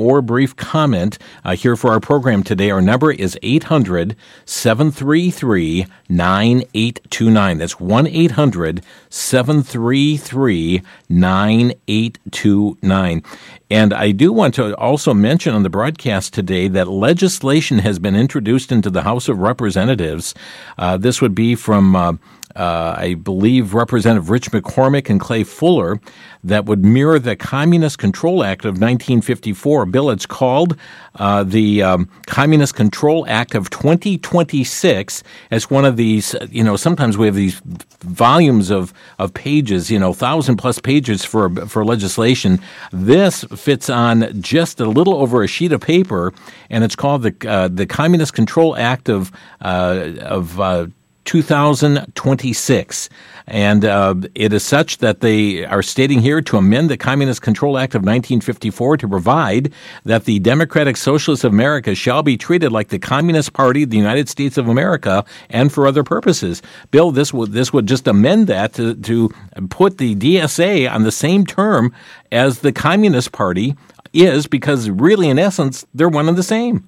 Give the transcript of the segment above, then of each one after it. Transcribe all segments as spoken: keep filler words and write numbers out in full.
or brief comment uh, here for our program today, our number is eight hundred, seven three three, nine eight two nine. That's one eight hundred, seven three three, nine eight two nine. And I do want to also mention on the broadcast today that legislation has been introduced into the House of Representatives. Uh, this would be from, uh, uh, I believe, Representative Rich McCormick and Clay Fuller, that would mirror the Communist Control Act of nineteen fifty-four. Bill, it's called uh, the um, Communist Control Act of twenty twenty-six. It's one of these, you know, sometimes we have these volumes of, of pages, you know, thousand plus pages for for legislation. This fits on just a little over a sheet of paper, and it's called the uh, the Communist Control Act of uh, of uh, two thousand twenty-six. And uh, it is such that they are stating here to amend the Communist Control Act of nineteen fifty-four to provide that the Democratic Socialists of America shall be treated like the Communist Party of the United States of America and for other purposes. Bill, this would this would just amend that to, to put the D S A on the same term as the Communist Party is, because really, in essence, they're one and the same.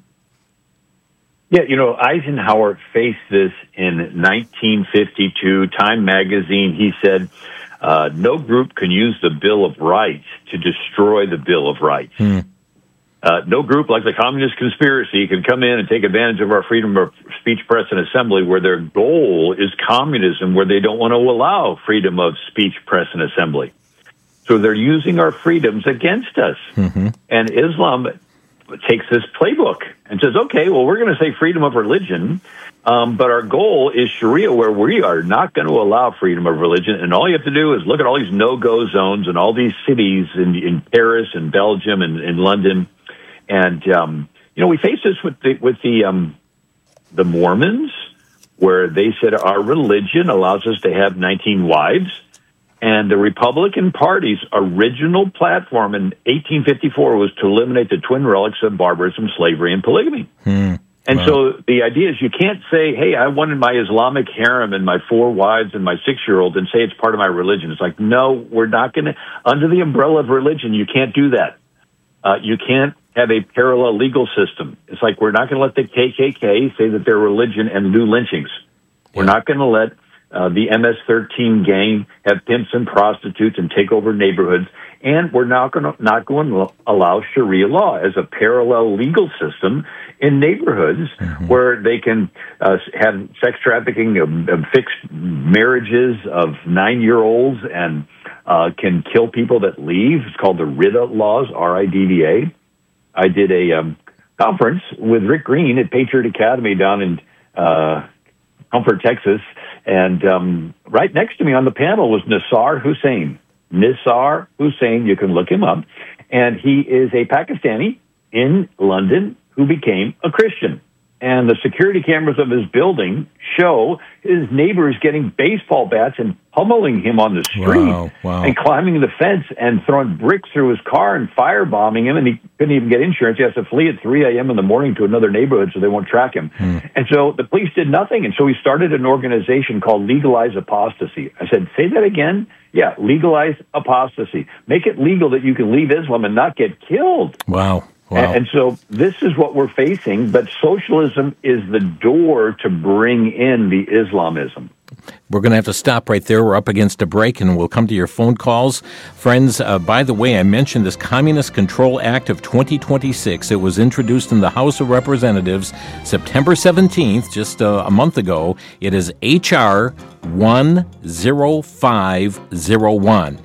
Yeah, you know, Eisenhower faced this in nineteen fifty-two. Time magazine, he said, uh, no group can use the Bill of Rights to destroy the Bill of Rights. Hmm. Uh, no group like the Communist Conspiracy can come in and take advantage of our freedom of speech, press, and assembly, where their goal is communism, where they don't want to allow freedom of speech, press, and assembly. So they're using our freedoms against us. Mm-hmm. And Islam takes this playbook and says, okay, well, we're going to say freedom of religion, um, but our goal is Sharia, where we are not going to allow freedom of religion. And all you have to do is look at all these no-go zones and all these cities in, in Paris and Belgium and in London. And, um, you know, we face this with the, with the, um, the Mormons, where they said our religion allows us to have nineteen wives. And the Republican Party's original platform in eighteen fifty-four was to eliminate the twin relics of barbarism, slavery, and polygamy. Hmm. And wow. So the idea is you can't say, hey, I wanted my Islamic harem and my four wives and my six-year-old and say it's part of my religion. It's like, no, we're not going to, under the umbrella of religion, you can't do that. Uh, you can't have a parallel legal system. It's like we're not going to let the K K K say that they're religion and do lynchings. Yeah. We're not going to let Uh, the M S thirteen gang have pimps and prostitutes and take over neighborhoods, and we're not going to not going to allow Sharia law as a parallel legal system in neighborhoods mm-hmm. where they can uh, have sex trafficking, of, of fixed marriages of nine-year-olds, and uh, can kill people that leave. It's called the RIDA laws, R I D D A. I did a um, conference with Rick Green at Patriot Academy down in uh, Comfort, Texas. And um, right next to me on the panel was Nisar Hussain. Nisar Hussain, you can look him up. And he is a Pakistani in London who became a Christian. And the security cameras of his building show his neighbors getting baseball bats and pummeling him on the street wow, wow. and climbing the fence and throwing bricks through his car and firebombing him. And he couldn't even get insurance. He has to flee at three a.m. in the morning to another neighborhood so they won't track him. Hmm. And so the police did nothing. And so he started an organization called Legalize Apostasy. I said, say that again? Yeah, legalize apostasy. Make it legal that you can leave Islam and not get killed. Wow. Wow. And, and so this is what we're facing, but socialism is the door to bring in the Islamism. We're going to have to stop right there. We're up against a break, and we'll come to your phone calls. Friends, uh, by the way, I mentioned this Communist Control Act of twenty twenty-six. It was introduced in the House of Representatives September seventeenth, just uh, a month ago. It is H R one oh five oh one.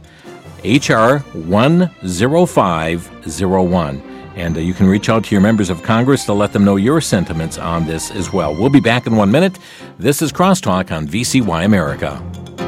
H R one oh five oh one. And uh, you can reach out to your members of Congress to let them know your sentiments on this as well. We'll be back in one minute. This is Crosstalk on V C Y America.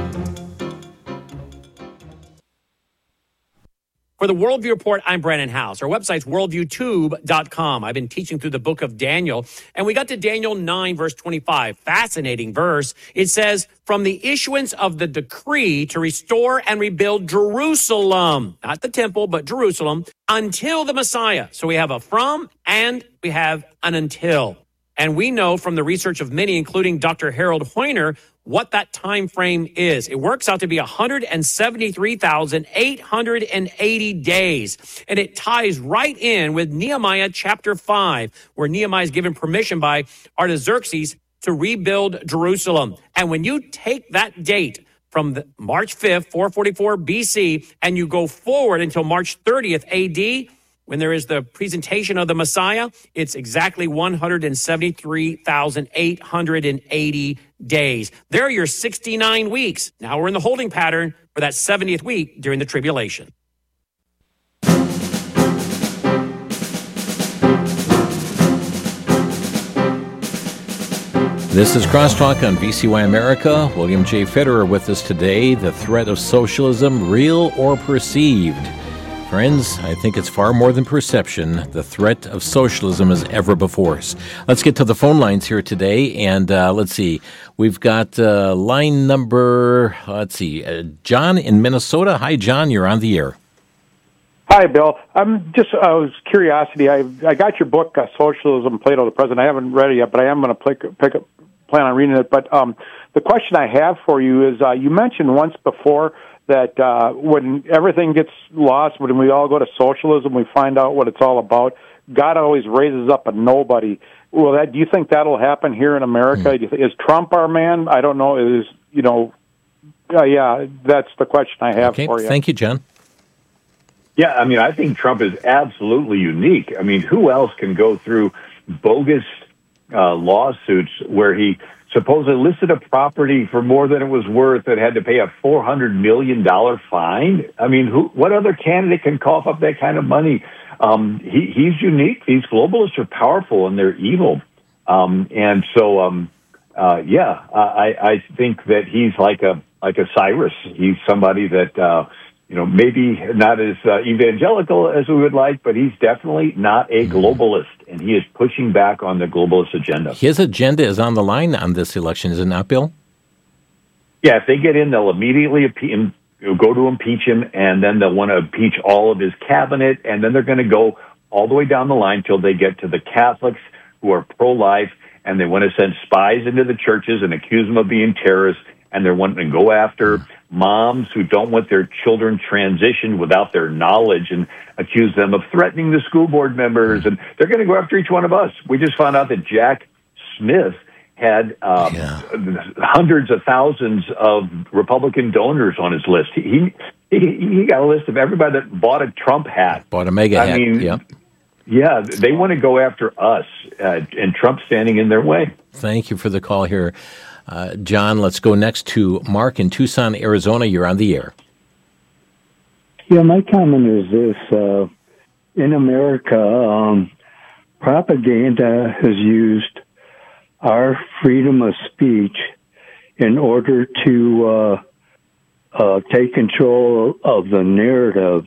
For the Worldview Report, I'm Brandon House. Our website's worldview tube dot com. I've been teaching through the book of Daniel, and we got to Daniel nine, verse twenty-five. Fascinating verse. It says, from the issuance of the decree to restore and rebuild Jerusalem, not the temple, but Jerusalem, until the Messiah. So we have a from and we have an until. And we know from the research of many, including Doctor Harold Hoyner, what that time frame is. It works out to be one hundred seventy-three thousand eight hundred eighty days. And it ties right in with Nehemiah chapter five, where Nehemiah is given permission by Artaxerxes to rebuild Jerusalem. And when you take that date from the March fifth, four forty-four B C, and you go forward until March thirtieth A D, when there is the presentation of the Messiah, it's exactly one hundred seventy-three thousand eight hundred eighty days. There are your sixty-nine weeks. Now we're in the holding pattern for that seventieth week during the tribulation. This is Crosstalk on V C Y America. William J. Federer with us today. The threat of socialism, real or perceived? Friends, I think it's far more than perception. The threat of socialism is ever before us. Let's get to the phone lines here today, and uh, let's see. We've got uh, line number, let's see, uh, John in Minnesota. Hi, John, you're on the air. Hi, Bill. I'm just, I was curiosity. I I got your book, uh, Socialism, Plato the President. I haven't read it yet, but I am going to pick, pick up, plan on reading it. But um, the question I have for you is, uh, you mentioned once before that uh, when everything gets lost, when we all go to socialism, we find out what it's all about. God always raises up a nobody. Well, that, do you think that'll happen here in America? Mm. Do you think, is Trump our man? I don't know. Is you know, uh, yeah, that's the question I have okay. for you. Thank you, John. Yeah, I mean, I think Trump is absolutely unique. I mean, who else can go through bogus uh, lawsuits where he supposedly listed a property for more than it was worth and had to pay a four hundred million dollars fine? I mean, who? What other candidate can cough up that kind of money? Um, he, he's unique. These globalists are powerful and they're evil. Um, and so, um, uh, yeah, I, I think that he's like a like a Cyrus. He's somebody that... Uh, You know, maybe not as uh, evangelical as we would like, but he's definitely not a globalist, and he is pushing back on the globalist agenda. His agenda is on the line on this election, is it not, Bill? Yeah, if they get in, they'll immediately impe- go to impeach him, and then they'll want to impeach all of his cabinet, and then they're going to go all the way down the line till they get to the Catholics who are pro-life, and they want to send spies into the churches and accuse them of being terrorists, and they're wanting to go after moms who don't want their children transitioned without their knowledge and accuse them of threatening the school board members. And they're going to go after each one of us. We just found out that Jack Smith had um, yeah. hundreds of thousands of Republican donors on his list. He, he he got a list of everybody that bought a Trump hat. Bought a mega I hat, mean, yeah. Yeah, they want to go after us, uh, and Trump's standing in their way. Thank you for the call here. Uh, John, let's go next to Mark in Tucson, Arizona. You're on the air. Yeah, my comment is this. Uh, in America, um, propaganda has used our freedom of speech in order to uh, uh, take control of the narrative,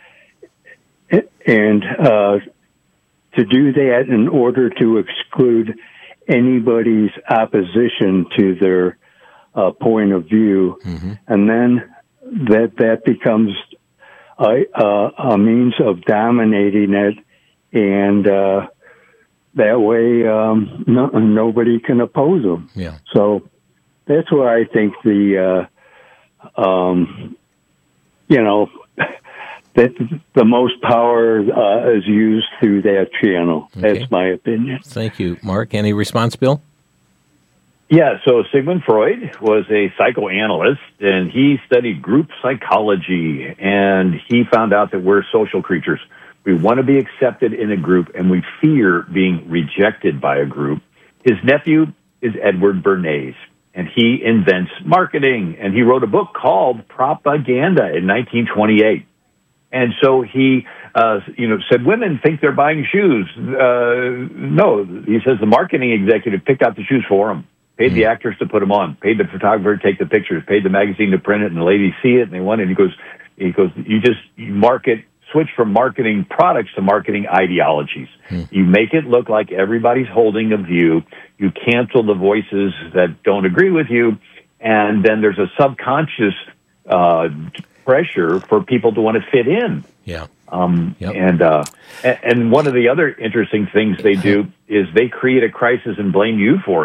and uh, to do that in order to exclude anybody's opposition to their uh, point of view, mm-hmm. and then that that becomes a, a, a means of dominating it, and uh, that way um, no, nobody can oppose them. Yeah. So that's where I think the uh, um, you know. that the most power uh, is used through that channel. Okay. That's my opinion. Thank you, Mark. Any response, Bill? Yeah, so Sigmund Freud was a psychoanalyst, and he studied group psychology, and he found out that we're social creatures. We want to be accepted in a group, and we fear being rejected by a group. His nephew is Edward Bernays, and he invents marketing, and he wrote a book called Propaganda in nineteen twenty-eight. And so he, uh, you know, said women think they're buying shoes. Uh, no, he says the marketing executive picked out the shoes for him, paid mm-hmm. the actors to put them on, paid the photographer to take the pictures, paid the magazine to print it, and the ladies see it and they want it. And he goes, he goes, you just you market, switch from marketing products to marketing ideologies. Mm-hmm. You make it look like everybody's holding a view. You cancel the voices that don't agree with you, and then there's a subconscious uh pressure for people to want to fit in. Yeah. Um, yep. And uh, and one of the other interesting things they do is they create a crisis and blame you for it.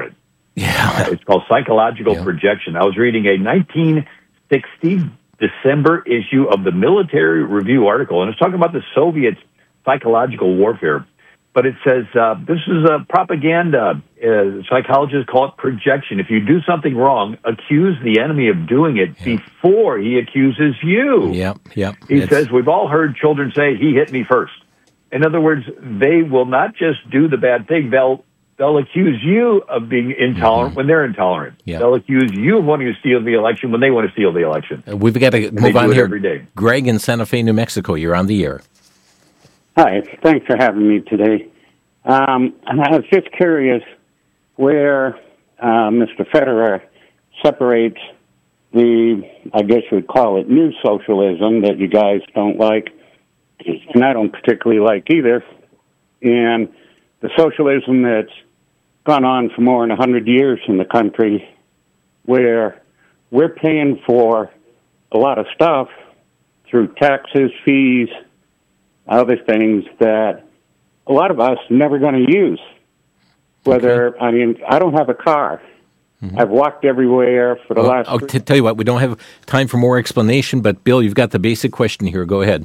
Yeah. It's called Psychological Yeah. Projection. I was reading a nineteen sixty December issue of the Military Review article, and it's talking about the Soviet psychological warfare. But it says uh, this is a propaganda. Uh, psychologists call it projection. If you do something wrong, accuse the enemy of doing it yeah. before he accuses you. Yep, yep. He it's... says, we've all heard children say, he hit me first. In other words, they will not just do the bad thing. They'll they'll accuse you of being intolerant mm-hmm. when they're intolerant. Yep. They'll accuse you of wanting to steal the election when they want to steal the election. Uh, we've got to and move on here. Every day. Greg in Santa Fe, New Mexico, you're on the air. Hi, thanks for having me today. Um, and I was just curious where uh, Mister Federer separates the, I guess you'd call it, new socialism that you guys don't like, and I don't particularly like either, and the socialism that's gone on for more than one hundred years in the country, where we're paying for a lot of stuff through taxes, fees, other things that a lot of us are never going to use. Whether, okay. I mean, I don't have a car. Mm-hmm. I've walked everywhere for the well, last... I'll t- tell you what, we don't have time for more explanation, but Bill, you've got the basic question here. Go ahead.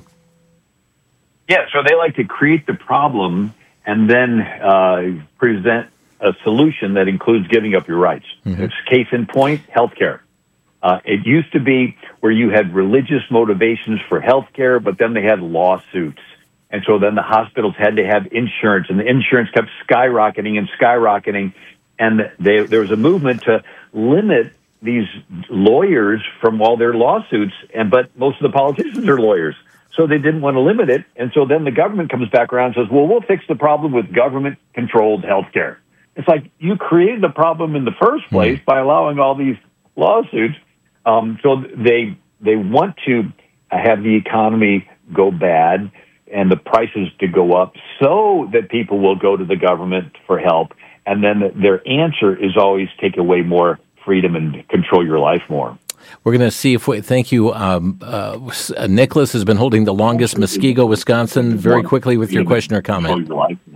Yeah, so they like to create the problem and then uh, present a solution that includes giving up your rights. Mm-hmm. It's case in point, healthcare. Uh, it used to be where you had religious motivations for healthcare, but then they had lawsuits. And so then the hospitals had to have insurance, and the insurance kept skyrocketing and skyrocketing. And they, there was a movement to limit these lawyers from all their lawsuits, and but most of the politicians are lawyers. So they didn't want to limit it. And so then the government comes back around and says, well, we'll fix the problem with government-controlled health care. It's like you created the problem in the first place by allowing all these lawsuits. Um, so they they want to have the economy go bad and the prices to go up so that people will go to the government for help. And then their answer is always take away more freedom and control your life more. We're going to see if we, thank you. Um, uh, Nicholas has been holding the longest, Muskego, Wisconsin. Very quickly with your question or comment.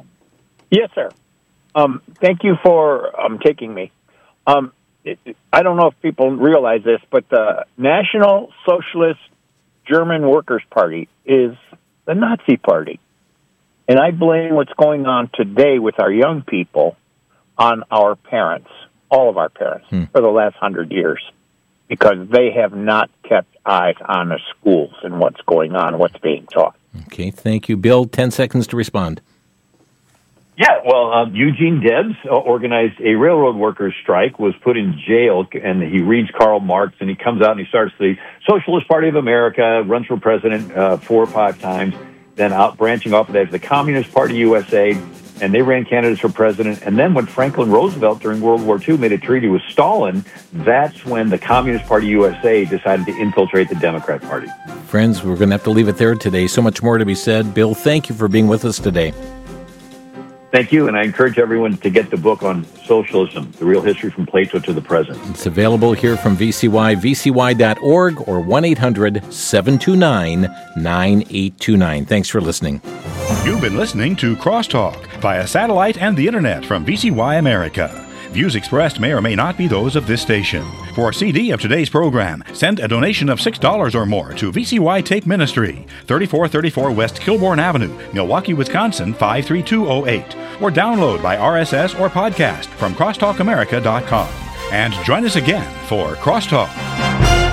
Yes, sir. Um, thank you for um, taking me. Um, it, I don't know if people realize this, but the National Socialist German Workers' Party is the Nazi party. And I blame what's going on today with our young people on our parents, all of our parents, hmm. for the last hundred years, because they have not kept eyes on the schools and what's going on, what's being taught. Okay, thank you. Bill, ten seconds to respond. Yeah, well, uh, Eugene Debs organized a railroad workers' strike, was put in jail, and he reads Karl Marx, and he comes out and he starts the Socialist Party of America, runs for president uh, four or five times, then out branching off of that, the Communist Party U S A, and they ran candidates for president. And then when Franklin Roosevelt during World War Two made a treaty with Stalin, that's when the Communist Party U S A decided to infiltrate the Democrat Party. Friends, we're going to have to leave it there today. So much more to be said. Bill, thank you for being with us today. Thank you, and I encourage everyone to get the book on socialism, the real history from Plato to the present. It's available here from V C Y, V C Y dot org, or one eight hundred seven two nine nine eight two nine. Thanks for listening. You've been listening to Crosstalk via satellite and the internet from V C Y America. Views expressed may or may not be those of this station. For a C D of today's program, send a donation of six dollars or more to V C Y Tape Ministry, thirty-four thirty-four West Kilbourne Avenue, Milwaukee, Wisconsin, five three two oh eight, or download by R S S or podcast from crosstalk america dot com. And join us again for Crosstalk.